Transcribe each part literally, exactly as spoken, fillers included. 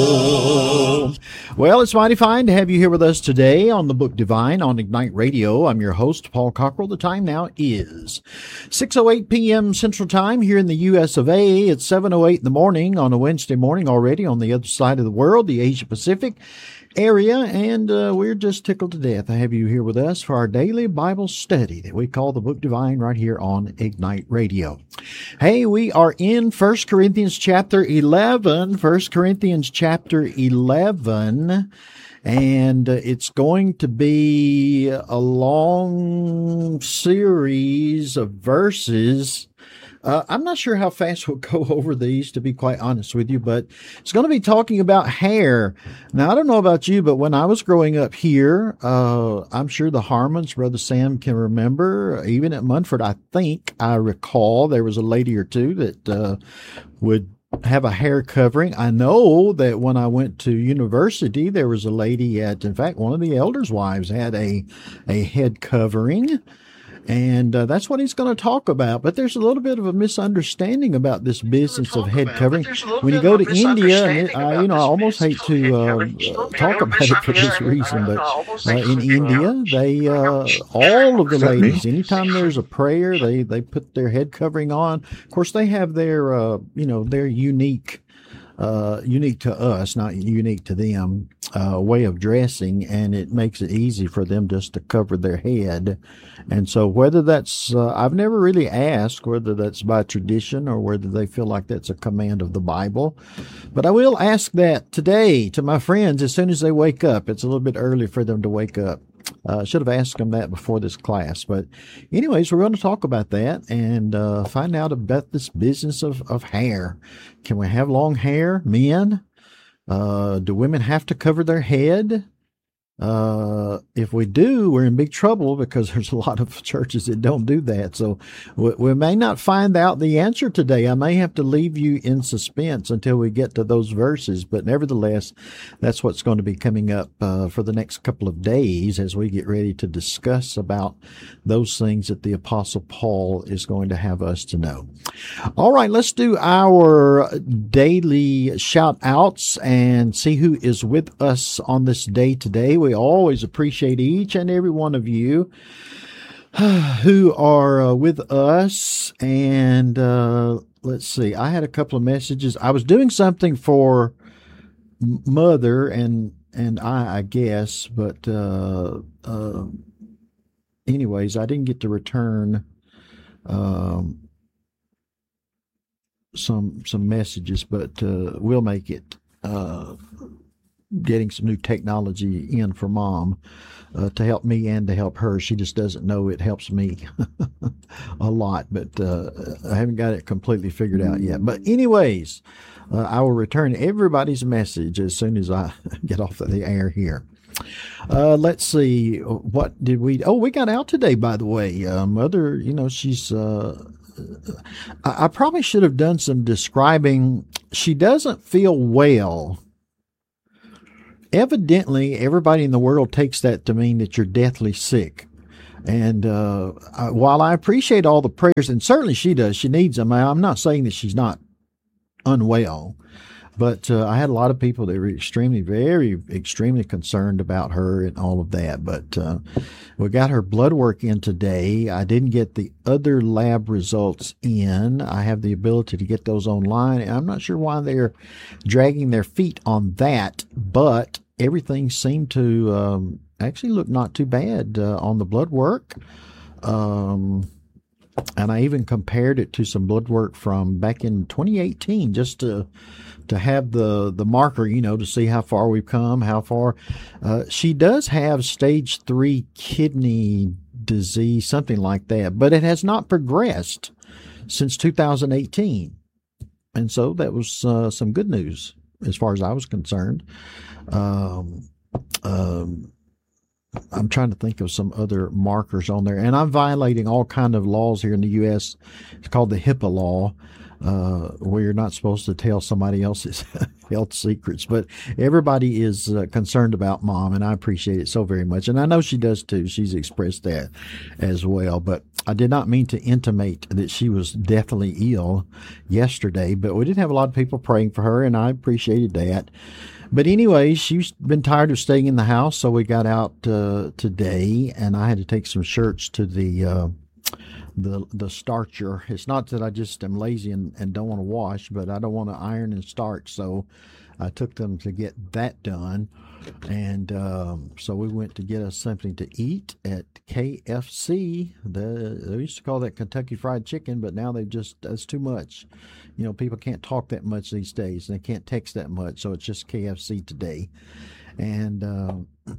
Well, it's mighty fine to have you here with us today on the Book Divine on Ignite Radio. I'm your host, Paul Cockrell. The time now is six oh eight p.m. Central Time here in the U S of A. It's seven oh eight in the morning on a Wednesday morning already on the other side of the world, the Asia Pacific area, and uh, we're just tickled to death to have you here with us for our daily Bible study that we call the Book Divine right here on Ignite Radio. Hey, we are in First Corinthians chapter eleven, First Corinthians chapter eleven, and uh, it's going to be a long series of verses. Uh, I'm not sure how fast we'll go over these, to be quite honest with you, but it's going to be talking about hair. Now, I don't know about you, but when I was growing up here, uh, I'm sure the Harmons, Brother Sam can remember, even at Munford, I think I recall there was a lady or two that uh, would have a hair covering. I know that when I went to university, there was a lady at, in fact, one of the elders' wives had a, a head covering. And uh, that's what he's going to talk about. But there's a little bit of a misunderstanding about this business of head covering. When you go to India, and it, I, you know, I almost hate to uh, uh, talk about it for this reason, but uh, in India, they uh, all of the ladies, anytime there's a prayer, they they put their head covering on. Of course, they have their, uh, you know, their unique. Uh, unique to us, not unique to them, uh, way of dressing, and it makes it easy for them just to cover their head. And so whether that's, uh, I've never really asked whether that's by tradition or whether they feel like that's a command of the Bible, but I will ask that today to my friends as soon as they wake up. It's a little bit early for them to wake up. I uh, should have asked them that before this class. But anyways, we're going to talk about that and uh, find out about this business of, of hair. Can we have long hair, men? Uh, do women have to cover their head? Uh, if we do, we're in big trouble because there's a lot of churches that don't do that. So we, we may not find out the answer today. I may have to leave you in suspense until we get to those verses. But nevertheless, that's what's going to be coming up uh, for the next couple of days as we get ready to discuss about those things that the Apostle Paul is going to have us to know. All right, let's do our daily shout outs and see who is with us on this day today. We always appreciate each and every one of you who are uh, with us. And uh, let's see, I had a couple of messages. I was doing something for Mother and and I, I guess, but uh, uh, anyways, I didn't get to return um, some some messages, but uh, we'll make it. Uh, getting some new technology in for Mom uh, to help me and to help her. She just doesn't know it helps me a lot, but uh, I haven't got it completely figured out yet. But anyways, uh, I will return everybody's message as soon as I get off of the air here. Uh, let's see. What did we, oh, we got out today, by the way. Uh, Mother, you know, she's, uh, I, I probably should have done some describing. She doesn't feel well. Evidently, everybody in the world takes that to mean that you're deathly sick. And uh, I, while I appreciate all the prayers, and certainly she does, she needs them. I'm not saying that she's not unwell, but uh, I had a lot of people that were extremely, very, extremely concerned about her and all of that. But uh, we got her blood work in today. I didn't get the other lab results in. I have the ability to get those online. I'm not sure why they're dragging their feet on that, but everything seemed to um, actually look not too bad uh, on the blood work. Um, and I even compared it to some blood work from back in twenty eighteen just to to have the, the marker, you know, to see how far we've come, how far. Uh, she does have stage three kidney disease, something like that, but it has not progressed since two thousand eighteen. And so that was uh, some good news as far as I was concerned. Um, um, I'm trying to think of some other markers on there, and I'm violating all kind of laws here in the U S. It's called the HIPAA law. uh, where you're not supposed to tell somebody else's health secrets. But everybody is uh, concerned about Mom, and I appreciate it so very much. And I know she does too. She's expressed that as well. But I did not mean to intimate that she was deathly ill yesterday, but we did have a lot of people praying for her, and I appreciated that. But anyway, she's been tired of staying in the house, so we got out uh, today, and I had to take some shirts to the uh, the the starcher. It's not that I just am lazy and, and don't want to wash, but I don't want to iron and starch, so I took them to get that done. And um, so we went to get us something to eat at K F C. The, they used to call that Kentucky Fried Chicken, but now they just, that's too much. You know, people can't talk that much these days. They can't text that much, so it's just K F C today. And uh,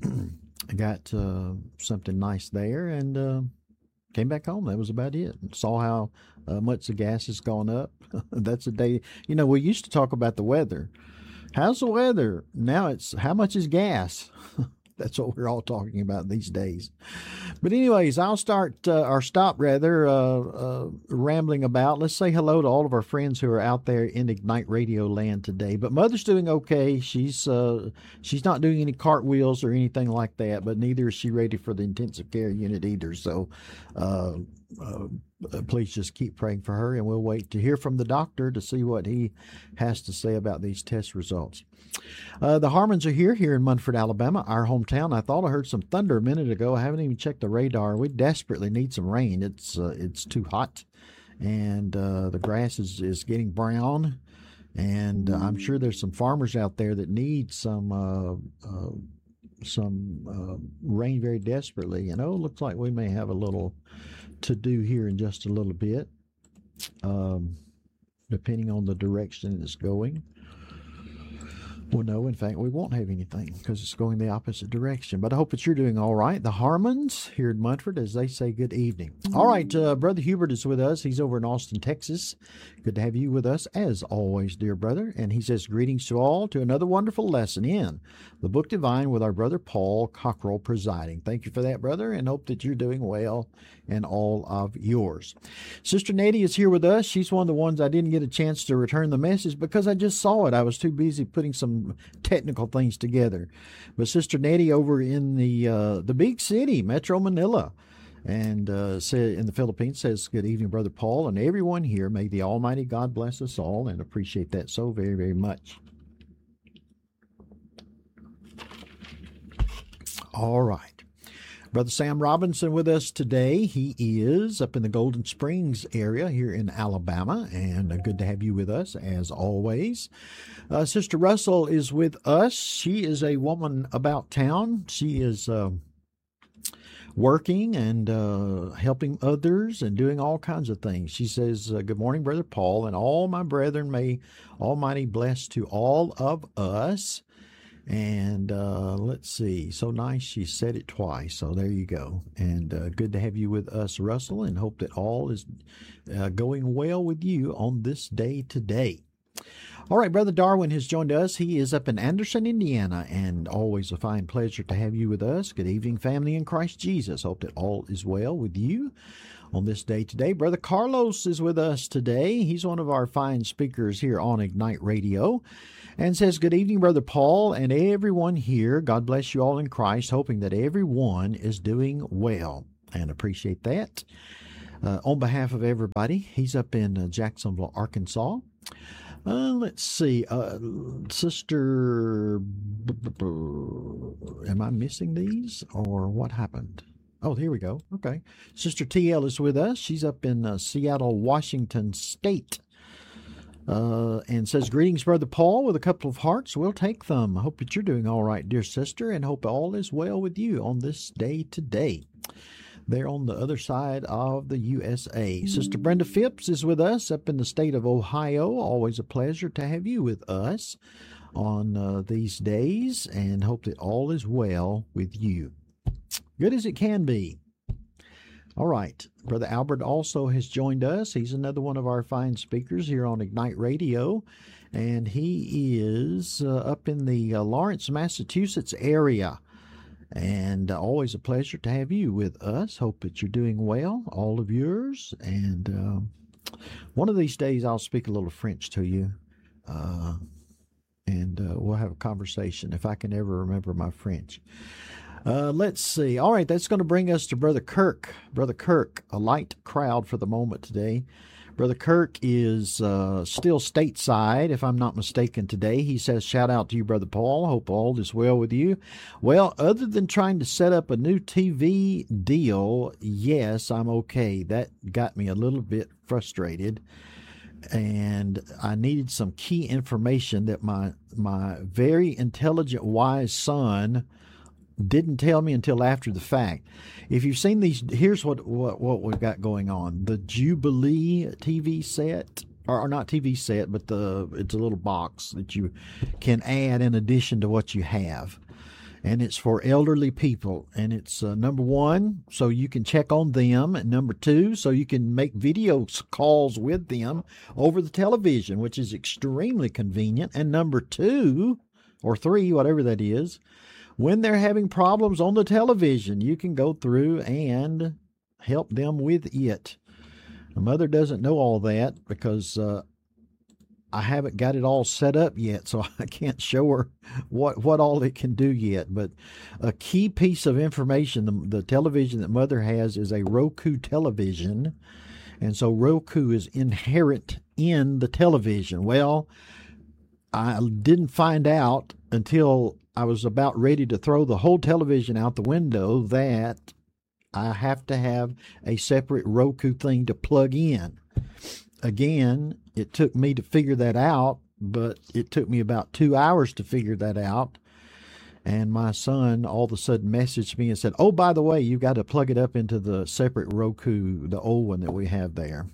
I got uh, something nice there and uh, came back home. That was about it. Saw how uh, much the gas has gone up. That's a day. You know, we used to talk about the weather. How's the weather? Now it's how much is gas? That's what we're all talking about these days. But anyways, I'll start uh, or stop rather uh, uh, rambling about. Let's say hello to all of our friends who are out there in Ignite Radio land today. But Mother's doing okay. She's uh, she's not doing any cartwheels or anything like that, but neither is she ready for the intensive care unit either. So uh, uh, please just keep praying for her, and we'll wait to hear from the doctor to see what he has to say about these test results. Uh, the Harmons are here, here in Munford, Alabama, our hometown. I thought I heard some thunder a minute ago. I haven't even checked the radar. We desperately need some rain. It's uh, it's too hot, and uh, the grass is, is getting brown, and uh, I'm sure there's some farmers out there that need some uh, uh, some uh, rain very desperately. You know, it looks like we may have a little to do here in just a little bit, um, depending on the direction it's going. Well, no, in fact, we won't have anything because it's going the opposite direction. But I hope that you're doing all right. The Harmons here in Munford, as they say, good evening. All right, uh, Brother Hubert is with us. He's over in Austin, Texas. Good to have you with us, as always, dear brother. And he says, greetings to all to another wonderful lesson in the Book Divine with our brother Paul Cockrell presiding. Thank you for that, brother, and hope that you're doing well and all of yours. Sister Nettie is here with us. She's one of the ones I didn't get a chance to return the message because I just saw it. I was too busy putting some technical things together. But Sister Nettie over in the uh, the big city, Metro Manila, and uh, say, in the Philippines, says, good evening, Brother Paul, and everyone here. May the Almighty God bless us all, and appreciate that so very, very much. All right. Brother Sam Robinson with us today. He is up in the Golden Springs area here in Alabama, and good to have you with us as always. Uh, Sister Russell is with us. She is a woman about town. She is uh, working and uh, helping others and doing all kinds of things. She says, uh, good morning, Brother Paul, and all my brethren, may Almighty bless to all of us. And uh, let's see, so nice she said it twice, so there you go. And uh, good to have you with us, Russell, and hope that all is uh, going well with you on this day today. All right, Brother Darwin has joined us. He is up in Anderson, Indiana, and always a fine pleasure to have you with us. Good evening, family in Christ Jesus. Hope that all is well with you on this day today. Brother Carlos is with us today. He's one of our fine speakers here on Ignite Radio, and says, good evening, Brother Paul, and everyone here. God bless you all in Christ, hoping that everyone is doing well, and appreciate that. Uh, on behalf of everybody, he's up in uh, Jacksonville, Arkansas. Uh, let's see, uh, Sister, am I missing these, or what happened? Oh, here we go. Okay. Sister T L is with us. She's up in uh, Seattle, Washington State. Uh, and says, greetings, Brother Paul, with a couple of hearts. We'll take them. I hope that you're doing all right, dear sister, and hope all is well with you on this day today. They're on the other side of the U S A. Sister Brenda Phipps is with us up in the state of Ohio. Always a pleasure to have you with us on uh, these days, and hope that all is well with you. Good as it can be. All right. Brother Albert also has joined us. He's another one of our fine speakers here on Ignite Radio, and he is uh, up in the uh, Lawrence, Massachusetts area. And uh, always a pleasure to have you with us. Hope that you're doing well, all of yours. And uh, One of these days, I'll speak a little French to you, uh, and uh, we'll have a conversation if I can ever remember my French. Uh, let's see. All right, that's going to bring us to Brother Kirk. Brother Kirk, a light crowd for the moment today. Brother Kirk is uh, still stateside, if I'm not mistaken, today. He says, shout out to you, Brother Paul. Hope all is well with you. Well, other than trying to set up a new T V deal, yes, I'm okay. That got me a little bit frustrated, and I needed some key information that my my very intelligent, wise son didn't tell me until after the fact. If you've seen these, here's what what, what we've got going on. The Jubilee T V set, or, or not T V set, but the it's a little box that you can add in addition to what you have. And it's for elderly people. And it's uh, number one, so you can check on them. And number two, so you can make video calls with them over the television, which is extremely convenient. And number two, or three, whatever that is, when they're having problems on the television, you can go through and help them with it. My mother doesn't know all that because uh, I haven't got it all set up yet, so I can't show her what, what all it can do yet. But a key piece of information, the, the television that Mother has is a Roku television, and so Roku is inherent in the television. Well, I didn't find out until I was about ready to throw the whole television out the window that I have to have a separate Roku thing to plug in. Again, it took me to figure that out, but it took me about two hours to figure that out. And my son all of a sudden messaged me and said, oh, by the way, you've got to plug it up into the separate Roku, the old one that we have there.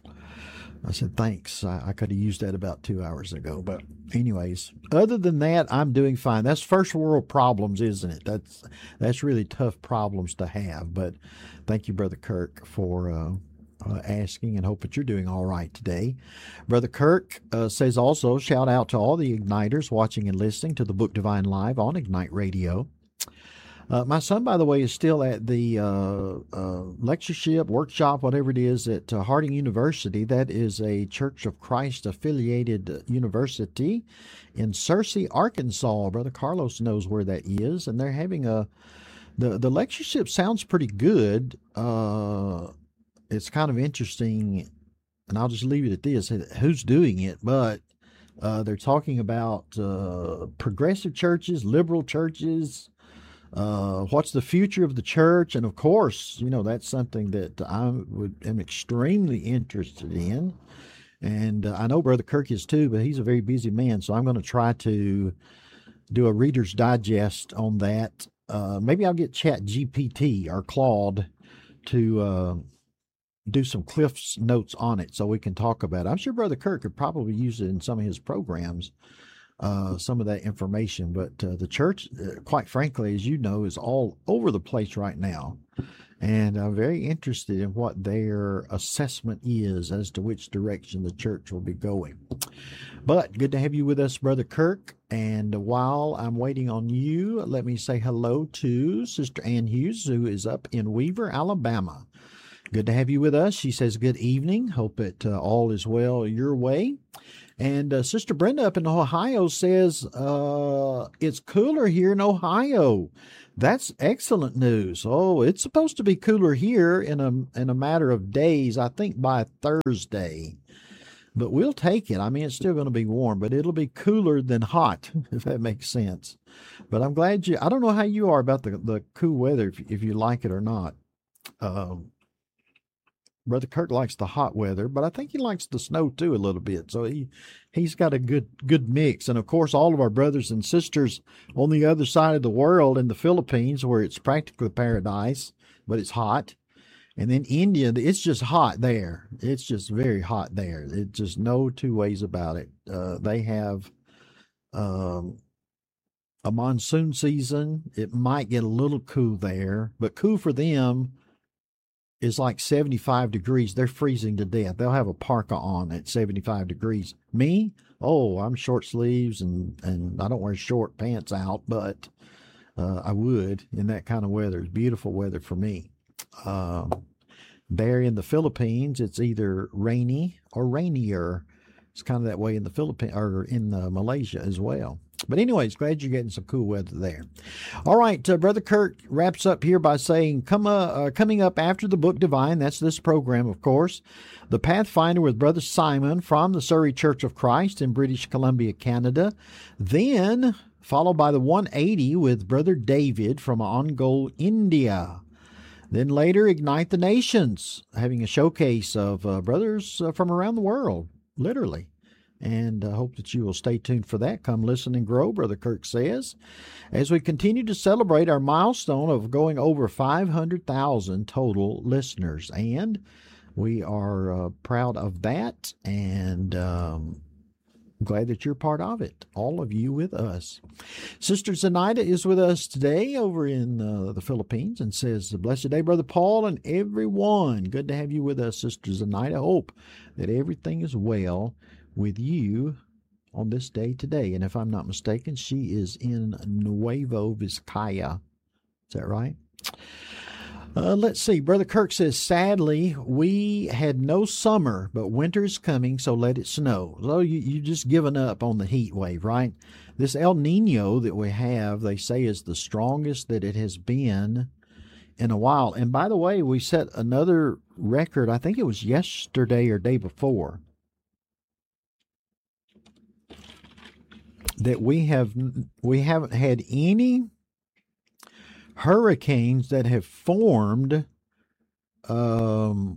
I said, thanks. I, I could have used that about two hours ago. But anyways, other than that, I'm doing fine. That's first world problems, isn't it? That's that's really tough problems to have. But thank you, Brother Kirk, for uh, uh, asking, and hope that you're doing all right today. Brother Kirk uh, says also, shout out to all the Igniters watching and listening to the Book Divine Live on Ignite Radio. Uh, my son, by the way, is still at the uh, uh, lectureship, workshop, whatever it is, at uh, Harding University. That is a Church of Christ affiliated university in Searcy, Arkansas. Brother Carlos knows where that is, and they're having a the the lectureship sounds pretty good. Uh, it's kind of interesting, and I'll just leave it at this: who's doing it? But uh, they're talking about uh, progressive churches, liberal churches. Uh, what's the future of the church? And of course, you know, that's something that I would, am extremely interested in. And uh, I know Brother Kirk is too, but he's a very busy man. So I'm going to try to do a Reader's Digest on that. Uh, maybe I'll get Chat G P T or Claude to uh, do some Cliff's notes on it so we can talk about it. I'm sure Brother Kirk could probably use it in some of his programs. Uh, some of that information, but uh, the church, uh, quite frankly, as you know, is all over the place right now, and I'm very interested in what their assessment is as to which direction the church will be going. But good to have you with us, Brother Kirk, and while I'm waiting on you, let me say hello to Sister Ann Hughes, who is up in Weaver, Alabama. Good to have you with us. She says, good evening. Hope that uh, all is well your way. And uh, Sister Brenda up in Ohio says, uh, it's cooler here in Ohio. That's excellent news. Oh, it's supposed to be cooler here in a, in a matter of days, I think by Thursday. But we'll take it. I mean, it's still going to be warm, but it'll be cooler than hot, if that makes sense. But I'm glad you, I don't know how you are about the, the cool weather, if, if you like it or not. Um, Brother Kirk likes the hot weather, but I think he likes the snow too a little bit. So he, he's got a good, good mix. And of course, all of our brothers and sisters on the other side of the world in the Philippines, where it's practically paradise, but it's hot. And then India, it's just hot there. It's just very hot there. It's just no two ways about it. Uh, they have, um, a monsoon season. It might get a little cool there, but cool for them is like seventy-five degrees. They're freezing to death. They'll have a parka on at seventy-five degrees. Me? Oh, I'm short sleeves and, and I don't wear short pants out, but uh, I would in that kind of weather. It's beautiful weather for me. Uh, There in the Philippines, it's either rainy or rainier. It's kind of that way in the Philippines or in uh, Malaysia as well. But anyways, glad you're getting some cool weather there. All right, uh, Brother Kirk wraps up here by saying, Come, uh, uh, coming up after the Book Divine, that's this program, of course, the Pathfinder with Brother Simon from the Surrey Church of Christ in British Columbia, Canada. Then followed by the one eighty with Brother David from Ongole, India. Then later, Ignite the Nations, having a showcase of uh, brothers uh, from around the world, literally. And I uh, hope that you will stay tuned for that. Come listen and grow, Brother Kirk says. As we continue to celebrate our milestone of going over five hundred thousand total listeners. And we are uh, proud of that and um, glad that you're part of it, all of you with us. Sister Zenaida is with us today over in uh, the Philippines and says, Blessed day, Brother Paul and everyone. Good to have you with us, Sister Zenaida. Hope that everything is well with you on this day today. And if I'm not mistaken, she is in Nuevo Vizcaya. Is that right? Uh, let's see. Brother Kirk says, sadly, we had no summer, but winter is coming, so let it snow. So you, you just given up on the heat wave, right? This El Nino that we have, they say, is the strongest that it has been in a while. And by the way, we set another record, I think it was yesterday or day before, that we have we haven't had any hurricanes that have formed um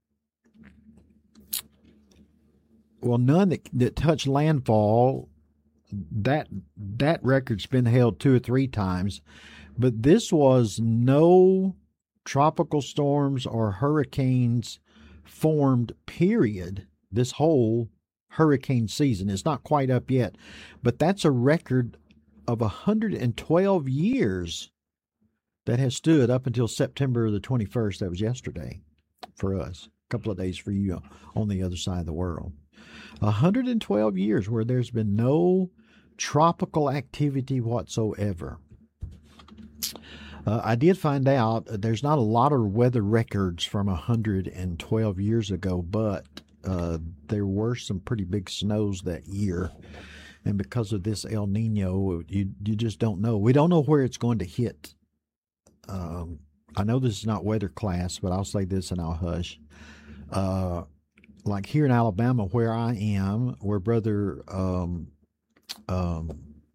well none that, that touch landfall. That that record's been held two or three times, but this was no tropical storms or hurricanes formed, period, this whole hurricane season. Is not quite up yet, but that's a record of one hundred twelve years that has stood up until September the twenty-first. That was yesterday for us, a couple of days for you on the other side of the world. one hundred twelve years where there's been no tropical activity whatsoever. Uh, I did find out there's not a lot of weather records from one hundred twelve years ago, but Uh, there were some pretty big snows that year. And because of this El Nino, you you just don't know. We don't know where it's going to hit. Um, I know this is not weather class, but I'll say this and I'll hush. Uh, like here in Alabama, where I am, where Brother, um, um,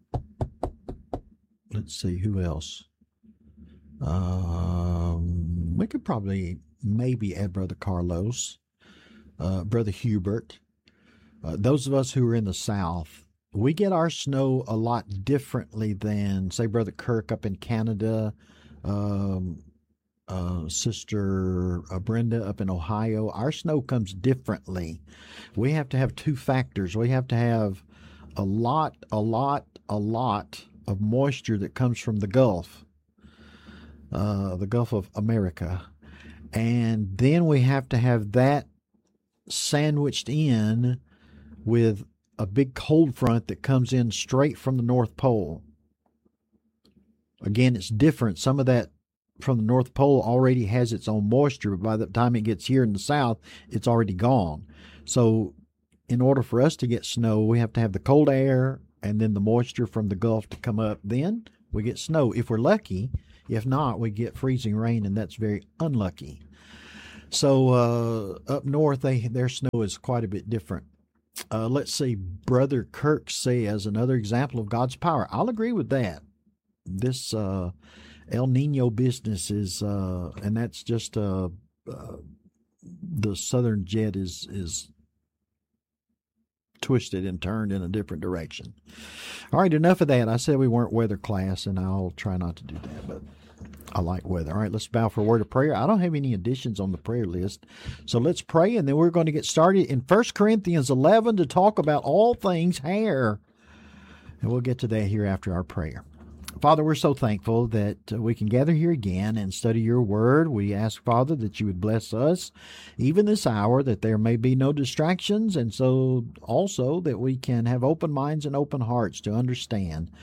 let's see, who else? Um, we could probably maybe add Brother Carlos. Uh, Brother Hubert, uh, those of us who are in the South, we get our snow a lot differently than, say, Brother Kirk up in Canada, um, uh, Sister uh, Brenda up in Ohio. Our snow comes differently. We have to have two factors. We have to have a lot, a lot, a lot of moisture that comes from the Gulf, uh, the Gulf of America. And then we have to have that sandwiched in with a big cold front that comes in straight from the North Pole. Again, it's different. Some of that from the North Pole already has its own moisture, but by the time it gets here in the South, it's already gone. So in order for us to get snow, we have to have the cold air and then the moisture from the Gulf to come up. Then we get snow if we're lucky. If not, we get freezing rain, and that's very unlucky. So uh, up north, they their snow is quite a bit different. Uh, let's see. Brother Kirk says, another example of God's power. I'll agree with that. This uh, El Nino business is, uh, and that's just uh, uh, the southern jet is is twisted and turned in a different direction. All right, enough of that. I said we weren't weather class, and I'll try not to do that, but I like weather. All right, let's bow for a word of prayer. I don't have any additions on the prayer list, so let's pray, and then we're going to get started in First Corinthians eleven to talk about all things hair, and we'll get to that here after our prayer. Father, we're so thankful that uh, we can gather here again and study your word. We ask, Father, that you would bless us even this hour, that there may be no distractions, and so also that we can have open minds and open hearts to understand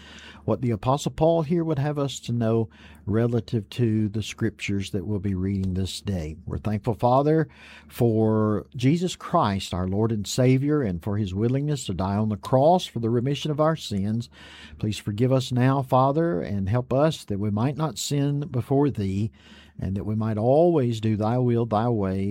what the Apostle Paul here would have us to know relative to the scriptures that we'll be reading this day. We're thankful, Father, for Jesus Christ, our Lord and Savior, and for his willingness to die on the cross for the remission of our sins. Please forgive us now, Father, and help us that we might not sin before thee, and that we might always do thy will, thy way,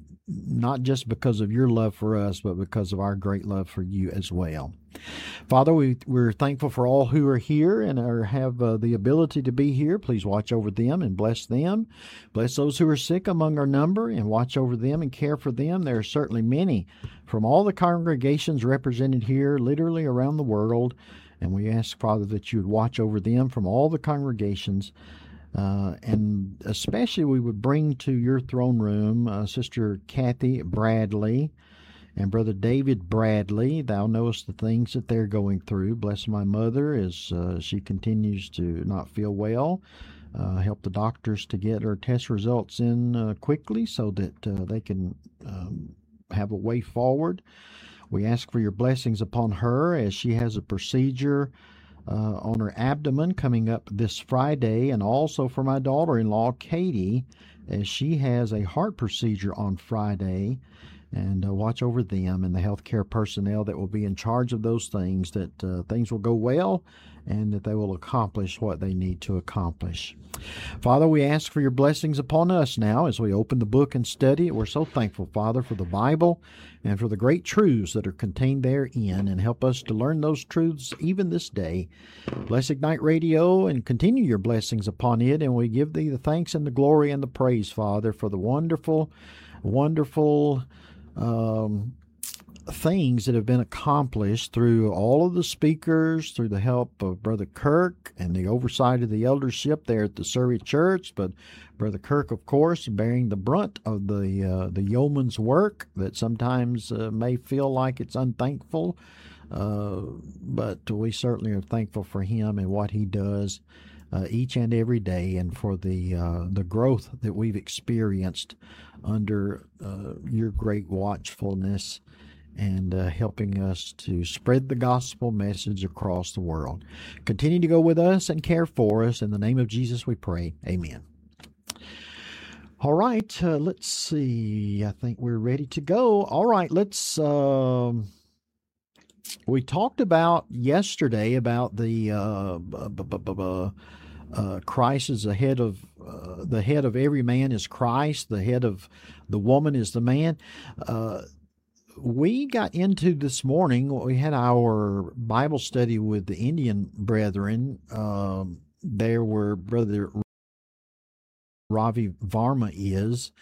not just because of your love for us, but because of our great love for you as well. Father, we, we're thankful for all who are here and are, have uh, the ability to be here. Please watch over them and bless them. Bless those who are sick among our number and watch over them and care for them. There are certainly many from all the congregations represented here, literally around the world. And we ask, Father, that you would watch over them from all the congregations. Uh, and especially we would bring to your throne room uh, Sister Kathy Bradley and Brother David Bradley. Thou knowest the things that they're going through. Bless my mother as uh, she continues to not feel well. Uh, help the doctors to get her test results in uh, quickly so that uh, they can um, have a way forward. We ask for your blessings upon her as she has a procedure Uh, on her abdomen coming up this Friday, and also for my daughter-in-law, Katie, as she has a heart procedure on Friday. And uh, watch over them and the healthcare personnel that will be in charge of those things, that uh, things will go well and that they will accomplish what they need to accomplish. Father, we ask for your blessings upon us now as we open the book and study it. We're so thankful, Father, for the Bible and for the great truths that are contained therein, and help us to learn those truths even this day. Bless Ignite Radio and continue your blessings upon it, and we give thee the thanks and the glory and the praise, Father, for the wonderful, wonderful um, things that have been accomplished through all of the speakers, through the help of Brother Kirk and the oversight of the eldership there at the Surrey Church. But Brother Kirk, of course, bearing the brunt of the uh, the yeoman's work that sometimes uh, may feel like it's unthankful. Uh, but we certainly are thankful for him and what he does uh, each and every day, and for the uh, the growth that we've experienced under uh, your great watchfulness and uh, helping us to spread the gospel message across the world. Continue to go with us and care for us. In the name of Jesus we pray. Amen. All right, uh, let's see. I think we're ready to go. All right, let's... Um, we talked about yesterday about the uh, b- b- b- b- uh, Christ is the head of uh, the head of every man is Christ. The head of the woman is the man. Uh, we got into this morning. We had our Bible study with the Indian brethren. Um, there where Brother Ravi Varma is.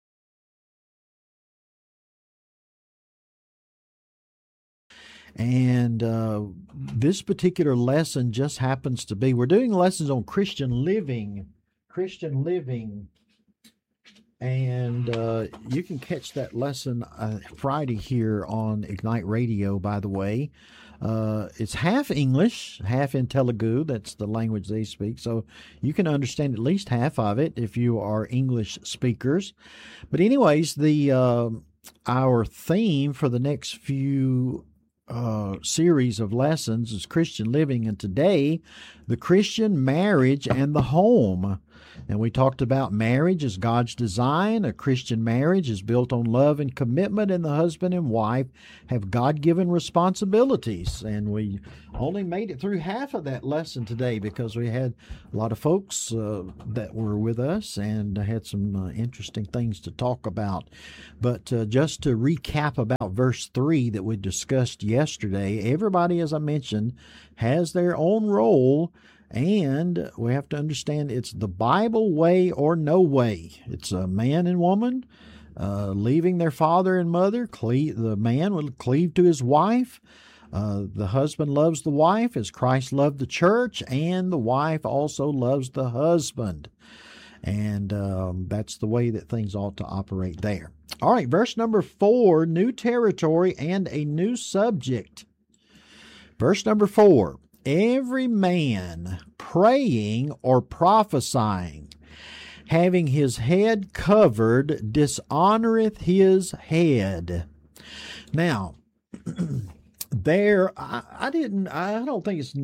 And uh, this particular lesson just happens to be, we're doing lessons on Christian living, Christian living. And uh, you can catch that lesson uh, Friday here on Ignite Radio, by the way. Uh, it's half English, half in Telugu. That's the language they speak. So you can understand at least half of it if you are English speakers. But anyways, the uh, our theme for the next few Uh, series of lessons is Christian living, and today the Christian marriage and the home. And we talked about marriage as God's design. A Christian marriage is built on love and commitment, and the husband and wife have God-given responsibilities. And we only made it through half of that lesson today because we had a lot of folks uh, that were with us and had some uh, interesting things to talk about. But uh, just to recap about verse three that we discussed yesterday, everybody, as I mentioned, has their own role. And we have to understand it's the Bible way or no way. It's a man and woman uh, leaving their father and mother. Cle- the man will cleave to his wife. Uh, the husband loves the wife as Christ loved the church, and the wife also loves the husband. And um, that's the way that things ought to operate there. All right, verse number four, new territory and a new subject. Verse number four. Every man praying or prophesying, having his head covered, dishonoreth his head. Now, there, I, I didn't, I don't think it's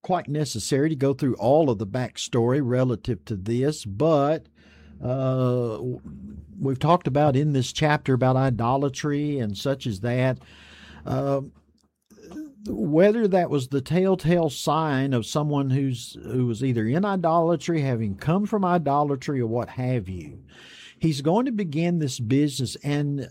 quite necessary to go through all of the backstory relative to this, but uh, we've talked about in this chapter about idolatry and such as that. Uh, whether that was the telltale sign of someone who's who was either in idolatry, having come from idolatry, or what have you. He's going to begin this business, and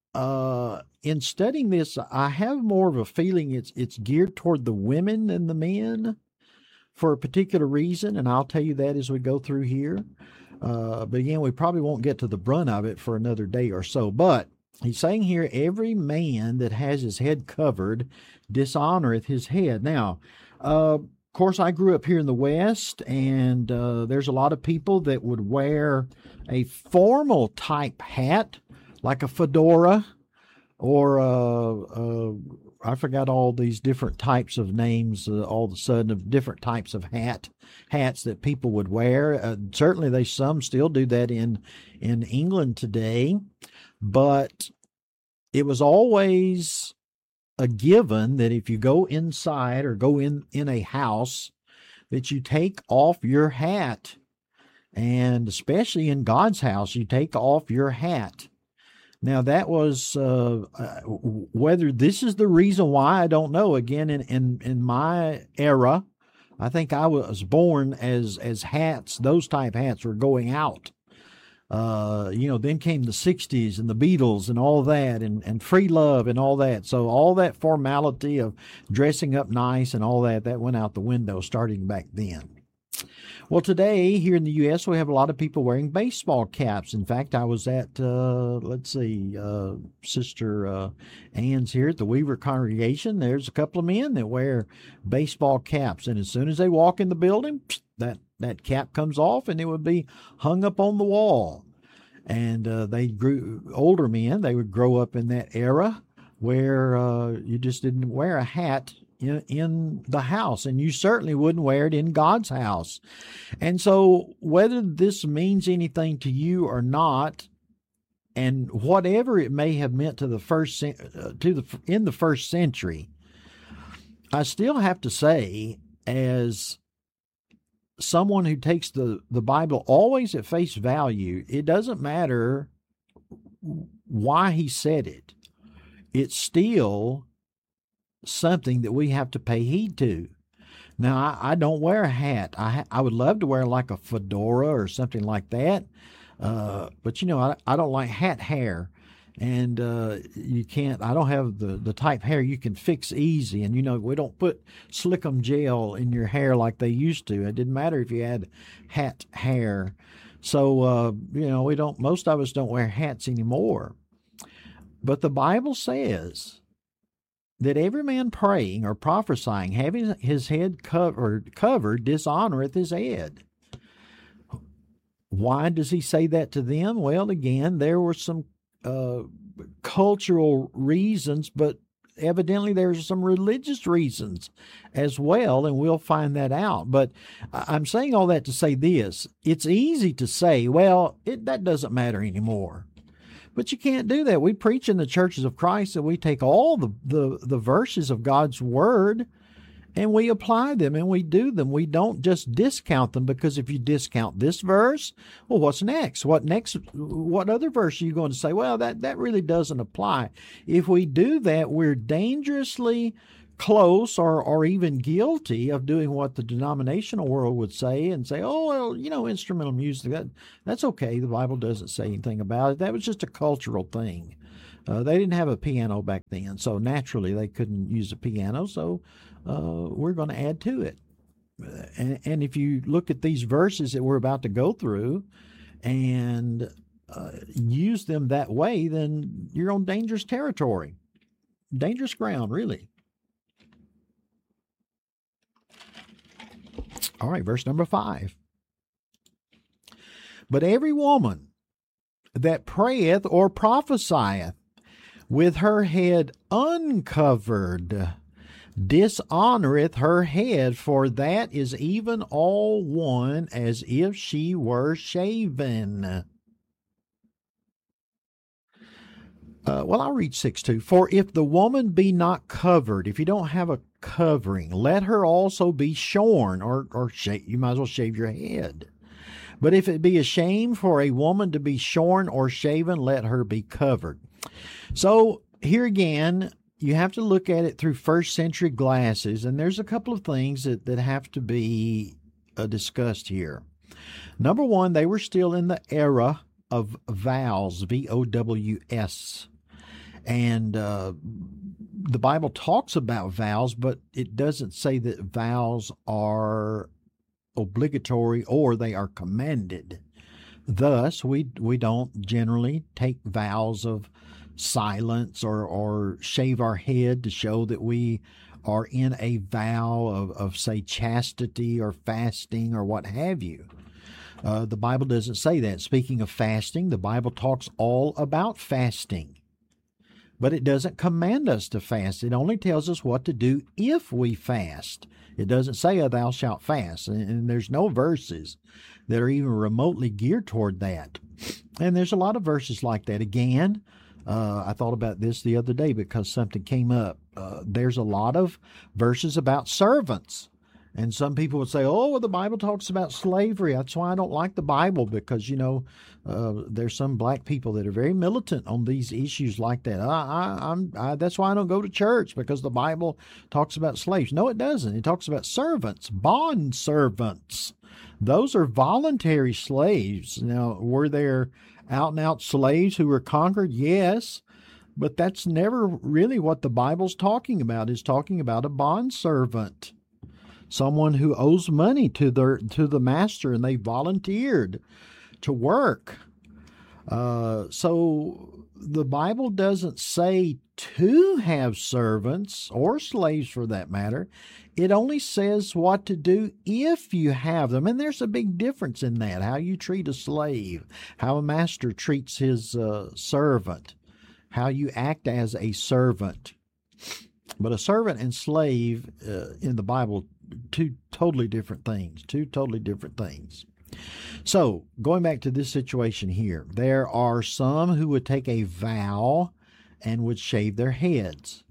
uh, in studying this, I have more of a feeling it's it's geared toward the women than the men for a particular reason, and I'll tell you that as we go through here. Uh, but again, we probably won't get to the brunt of it for another day or so. But he's saying here, every man that has his head covered dishonoreth his head. Now, uh, of course, I grew up here in the West, and uh, there's a lot of people that would wear a formal type hat, like a fedora, or uh, uh, I forgot all these different types of names uh, all of a sudden of different types of hat hats that people would wear. Uh, certainly, they some still do that in in England today, but it was always a given that if you go inside or go in, in a house, that you take off your hat. And especially in God's house, you take off your hat. Now, that was, uh, uh, whether this is the reason why, I don't know. Again, in, in, in my era, I think I was born as, as hats, those type hats were going out. Uh, you know, then came the sixties and the Beatles and all that, and, and free love and all that. So all that formality of dressing up nice and all that, that went out the window starting back then. Well, today here in the U S, we have a lot of people wearing baseball caps. In fact, I was at, uh, let's see, uh, Sister uh, Ann's here at the Weaver congregation. There's a couple of men that wear baseball caps, and as soon as they walk in the building, that that cap comes off, and it would be hung up on the wall. And uh, they grew older men. They would grow up in that era where uh, you just didn't wear a hat in, in the house, and you certainly wouldn't wear it in God's house. And so, whether this means anything to you or not, and whatever it may have meant to the first uh, to the in the first century, I still have to say, as someone who takes the, the Bible always at face value, it doesn't matter why he said it. It's still something that we have to pay heed to. Now, I, I don't wear a hat. I I would love to wear like a fedora or something like that. Uh, but, you know, I, I don't like hat hair. And uh, you can't, I don't have the, the type hair you can fix easy. And, you know, we don't put Slickum gel in your hair like they used to. It didn't matter if you had hat hair. So, uh, you know, we don't, most of us don't wear hats anymore. But the Bible says that every man praying or prophesying, having his head covered, covered dishonoreth his head. Why does he say that to them? Well, again, there were some Uh, cultural reasons, but evidently there's some religious reasons as well, and we'll find that out. But I'm saying all that to say this. It's easy to say, well, it, that doesn't matter anymore. But you can't do that. We preach in the churches of Christ that we take all the, the, the verses of God's Word and we apply them and we do them. We don't just discount them, because if you discount this verse, well, what's next? What next? What other verse are you going to say? Well, that, that really doesn't apply. If we do that, we're dangerously close or, or even guilty of doing what the denominational world would say and say, oh, well, you know, instrumental music, that, that's okay. The Bible doesn't say anything about it. That was just a cultural thing. Uh, they didn't have a piano back then, so naturally they couldn't use a piano, so uh, we're going to add to it. And, and if you look at these verses that we're about to go through and uh, use them that way, then you're on dangerous territory, dangerous ground, really. All right, verse number five. But every woman that prayeth or prophesieth with her head uncovered dishonoreth her head, for that is even all one as if she were shaven. Uh, well, I'll read six two. For if the woman be not covered, if you don't have a covering, let her also be shorn, or, or shave, you might as well shave your head. But if it be a shame for a woman to be shorn or shaven, let her be covered. So here again, you have to look at it through first century glasses, and there's a couple of things that, that have to be uh, discussed here. Number one, they were still in the era of vows, V O W S. And uh, the Bible talks about vows, but it doesn't say that vows are obligatory or they are commanded. Thus, we we don't generally take vows of silence or, or shave our head to show that we are in a vow of, of, say, chastity or fasting or what have you. Uh, the Bible doesn't say that. Speaking of fasting, the Bible talks all about fasting. But it doesn't command us to fast. It only tells us what to do if we fast. It doesn't say, oh, thou shalt fast. And, and there's no verses that are even remotely geared toward that. And there's a lot of verses like that. Again, uh, I thought about this the other day because something came up. Uh, there's a lot of verses about servants. And some people would say, oh, well, the Bible talks about slavery. That's why I don't like the Bible, because, you know, uh, there's some black people that are very militant on these issues like that. I, I, I'm, I, that's why I don't go to church, because the Bible talks about slaves. No, it doesn't. It talks about servants, bond servants. Those are voluntary slaves. Now, were there out-and-out slaves who were conquered? Yes. But that's never really what the Bible's talking about. It's talking about a bond servant. Someone who owes money to their to the master, and they volunteered to work. Uh, so the Bible doesn't say to have servants or slaves for that matter. It only says what to do if you have them. And there's a big difference in that, how you treat a slave, how a master treats his uh, servant, how you act as a servant. But a servant and slave uh, in the Bible, two totally different things, two totally different things. So going back to this situation here, there are some who would take a vow and would shave their heads.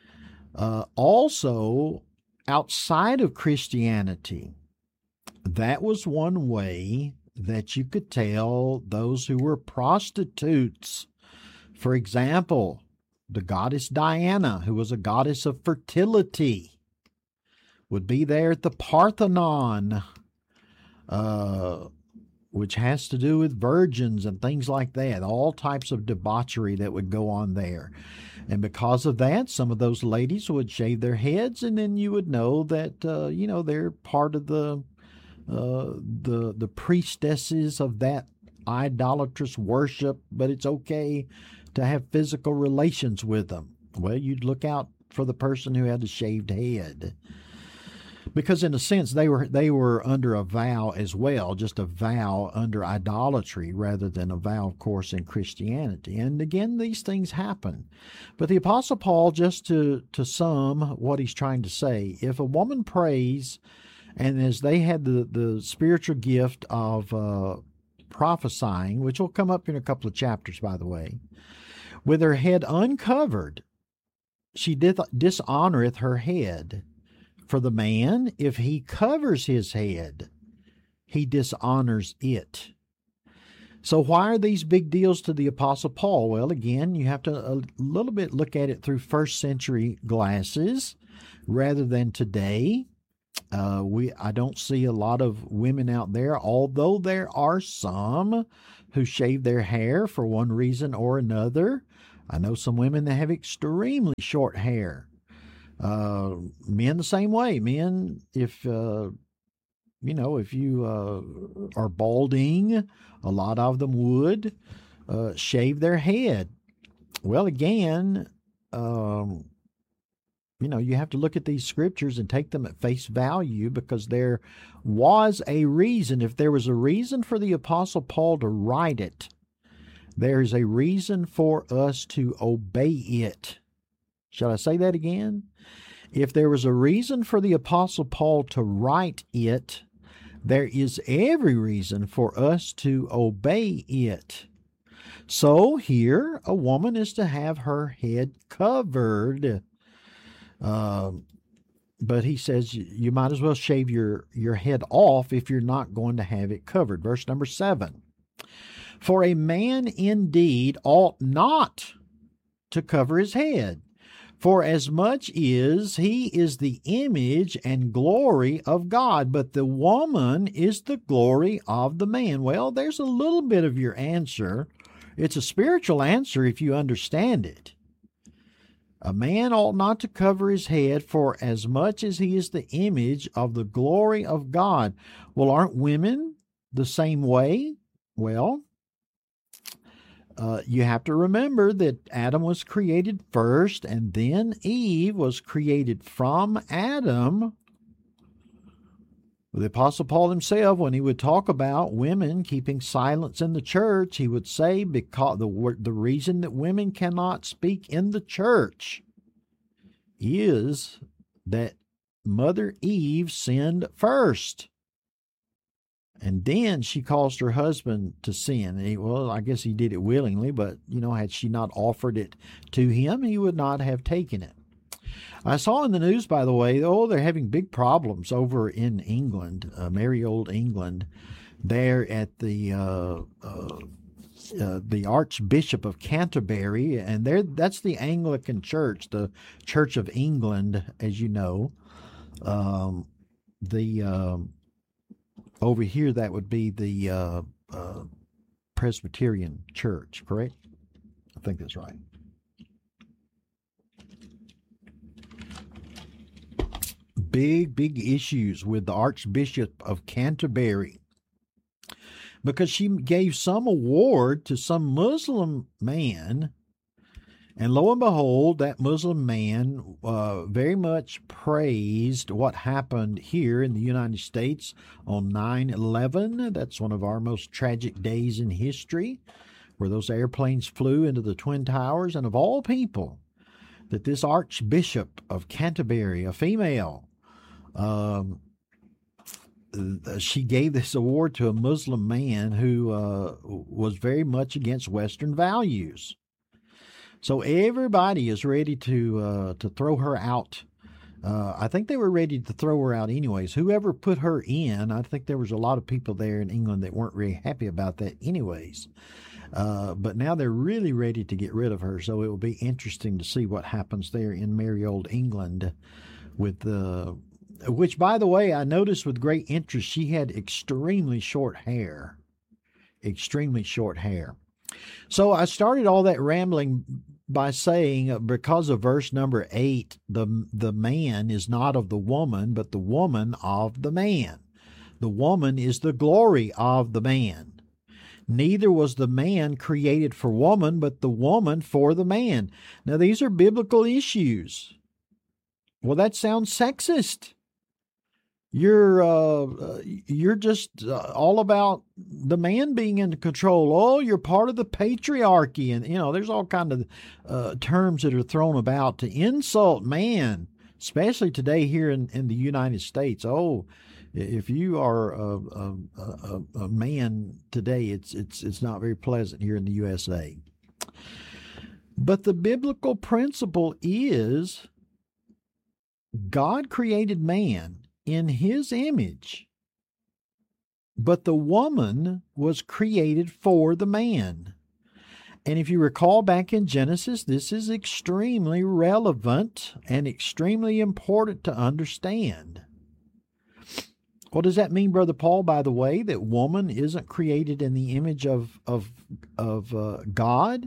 Uh, also, outside of Christianity, that was one way that you could tell those who were prostitutes. For example, the goddess Diana, who was a goddess of fertility, would be there at the Parthenon, uh, which has to do with virgins and things like that, all types of debauchery that would go on there. And because of that, some of those ladies would shave their heads, and then you would know that, uh, you know, they're part of the, uh, the, the priestesses of that idolatrous worship, but it's okay to have physical relations with them. Well, you'd look out for the person who had a shaved head, because in a sense they were they were under a vow as well, just a vow under idolatry rather than a vow, of course, in Christianity. And again, these things happen. But the Apostle Paul, just to to sum what he's trying to say, if a woman prays, and as they had the the spiritual gift of uh, prophesying, which will come up in a couple of chapters, by the way, with her head uncovered, she dith- dishonoreth her head. For the man, if he covers his head, he dishonors it. So why are these big deals to the Apostle Paul? Well, again, you have to a little bit look at it through first century glasses rather than today. Uh, we I don't see a lot of women out there, although there are some who shave their hair for one reason or another. I know some women that have extremely short hair. Uh, men the same way. Men, if, uh, you know, if you uh, are balding, a lot of them would uh, shave their head. Well, again, um, you know, you have to look at these scriptures and take them at face value, because there was a reason. If there was a reason for the Apostle Paul to write it, there is a reason for us to obey it. Shall I say that again? If there was a reason for the Apostle Paul to write it, there is every reason for us to obey it. So here, a woman is to have her head covered. Um, but he says you might as well shave your, your head off if you're not going to have it covered. Verse number seven. For a man indeed ought not to cover his head, for as much as he is the image and glory of God, but the woman is the glory of the man. Well, there's a little bit of your answer. It's a spiritual answer if you understand it. A man ought not to cover his head, for as much as he is the image of the glory of God. Well, aren't women the same way? Well, uh, you have to remember that Adam was created first, and then Eve was created from Adam. The Apostle Paul himself, when he would talk about women keeping silence in the church, he would say because the, the reason that women cannot speak in the church is that Mother Eve sinned first. And then she caused her husband to sin. And he, well, I guess he did it willingly, but, you know, had she not offered it to him, he would not have taken it. I saw in the news, by the way, oh, they're having big problems over in England, uh, merry old England, there at the uh, uh, uh, the Archbishop of Canterbury, and there that's the Anglican Church, the Church of England, as you know. Um, the um, over here that would be the uh, uh, Presbyterian Church, correct? I think that's right. Big, big issues with the Archbishop of Canterbury because she gave some award to some Muslim man, and lo and behold, that Muslim man uh, very much praised what happened here in the United States on nine eleven. That's one of our most tragic days in history, where those airplanes flew into the Twin Towers, and of all people, that this Archbishop of Canterbury, a female, Um, she gave this award to a Muslim man who uh, was very much against Western values. So everybody is ready to uh, to throw her out. Uh, I think they were ready to throw her out anyways. Whoever put her in, I think there was a lot of people there in England that weren't really happy about that anyways. Uh, but now they're really ready to get rid of her. So it will be interesting to see what happens there in merry old England with the... Which, by the way, I noticed with great interest, she had extremely short hair. Extremely short hair. So I started all that rambling by saying, because of verse number eight, the, the man is not of the woman, but the woman of the man. The woman is the glory of the man. Neither was the man created for woman, but the woman for the man. Now, these are biblical issues. Well, that sounds sexist. You're uh, you're just uh, all about the man being in control. Oh, you're part of the patriarchy, and you know there's all kind of uh, terms that are thrown about to insult man, especially today here in, in the United States. Oh, if you are a, a, a, a man today, it's it's it's not very pleasant here in the U S A. But the biblical principle is God created man in his image, but the woman was created for the man. And if you recall back in Genesis, this is extremely relevant and extremely important to understand. What does that mean, Brother Paul, by the way, that woman isn't created in the image of, of, of uh, God?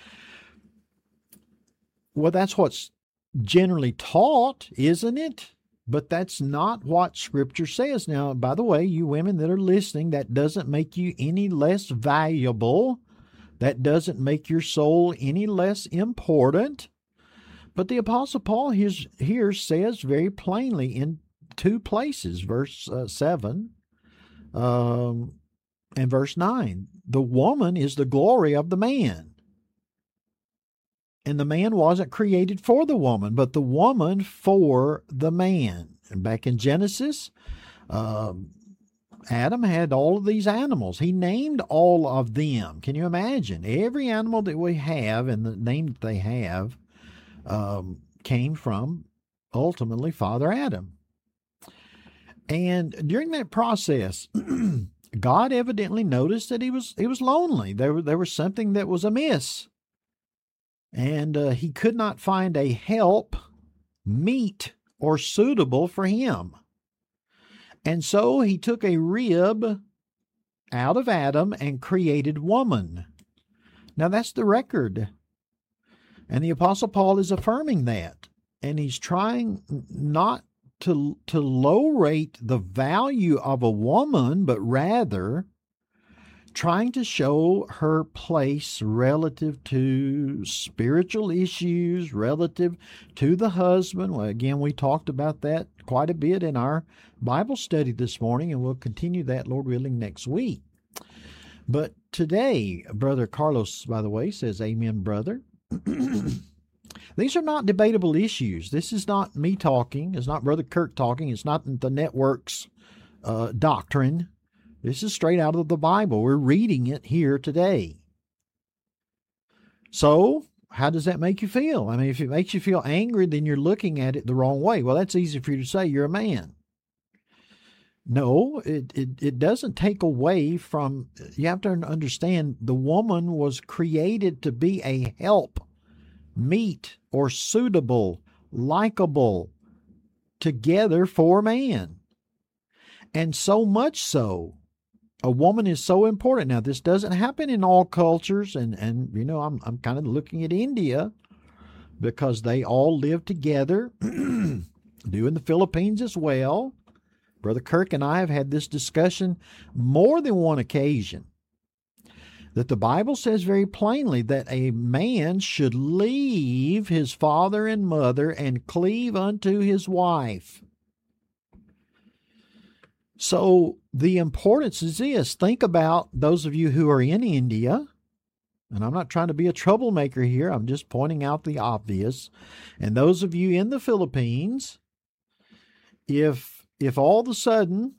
Well, that's what's generally taught, isn't it? But that's not what Scripture says. Now, by the way, you women that are listening, that doesn't make you any less valuable. That doesn't make your soul any less important. But the Apostle Paul here says very plainly in two places, verse uh, seven um, and verse nine, the woman is the glory of the man. And the man wasn't created for the woman, but the woman for the man. And back in Genesis, um, Adam had all of these animals. He named all of them. Can you imagine? Every animal that we have and the name that they have um, came from ultimately Father Adam. And during that process, God evidently noticed that he was he was lonely. There, there was something that was amiss. And uh, he could not find a help meet or suitable for him. And so he took a rib out of Adam and created woman. Now that's the record. And the Apostle Paul is affirming that. And he's trying not to, to low rate the value of a woman, but rather trying to show her place relative to spiritual issues, relative to the husband. Well, again, we talked about that quite a bit in our Bible study this morning, and we'll continue that, Lord willing, next week. But today, Brother Carlos, by the way, says, amen, brother. These are not debatable issues. This is not me talking. It's not Brother Kirk talking. It's not the network's uh, doctrine. This is straight out of the Bible. We're reading it here today. So, how does that make you feel? I mean, if it makes you feel angry, then you're looking at it the wrong way. Well, that's easy for you to say. You're a man. No, it, it, it doesn't take away from, you have to understand the woman was created to be a help, meet, or suitable, likable, together for man. And so much so, a woman is so important. Now, this doesn't happen in all cultures, and, and you know, I'm I'm kind of looking at India because they all live together, do in the Philippines as well. Brother Kirk and I have had this discussion more than one occasion, that the Bible says very plainly that a man should leave his father and mother and cleave unto his wife. So the importance is this. Think about those of you who are in India, and I'm not trying to be a troublemaker here. I'm just pointing out the obvious. And those of you in the Philippines, if if all of a sudden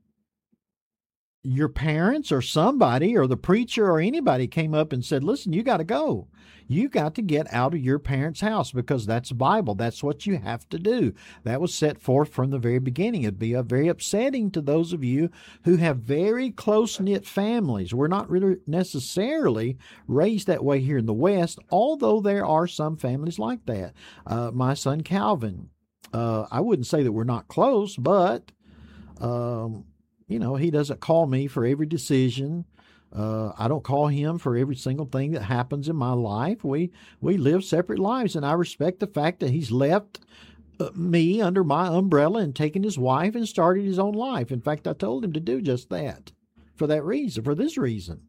your parents or somebody or the preacher or anybody came up and said, listen, you got to go. You got to get out of your parents' house because that's Bible. That's what you have to do. That was set forth from the very beginning. It'd be a very upsetting to those of you who have very close-knit families. We're not really necessarily raised that way here in the West, although there are some families like that. Uh, my son Calvin, uh, I wouldn't say that we're not close, but um, you know, he doesn't call me for every decision. Uh, I don't call him for every single thing that happens in my life. We we live separate lives, and I respect the fact that he's left uh, me under my umbrella and taken his wife and started his own life. In fact, I told him to do just that for that reason, for this reason.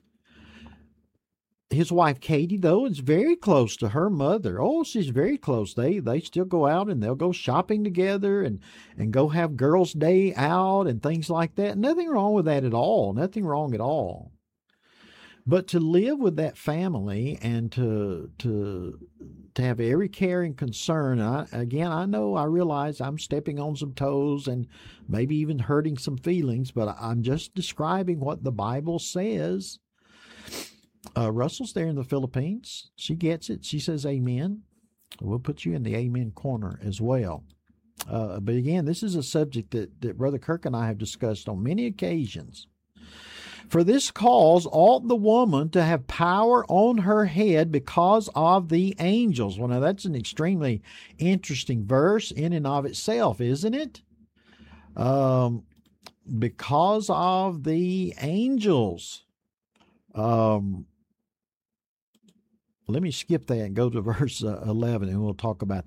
His wife, Katie, though, is very close to her mother. Oh, she's very close. They they still go out and they'll go shopping together and, and go have girls' day out and things like that. Nothing wrong with that at all. Nothing wrong at all. But to live with that family and to to to have every care and concern, I, again, I know, I realize I'm stepping on some toes and maybe even hurting some feelings, but I'm just describing what the Bible says. Uh, Russell's there in the Philippines. She gets it. She says amen. We'll put you in the amen corner as well. Uh, but again, this is a subject that, that Brother Kirk and I have discussed on many occasions. For this cause ought the woman to have power on her head because of the angels. Well, now that's an extremely interesting verse in and of itself, isn't it? Um, because of the angels. Um, let me skip that and go to verse uh, eleven, and we'll talk about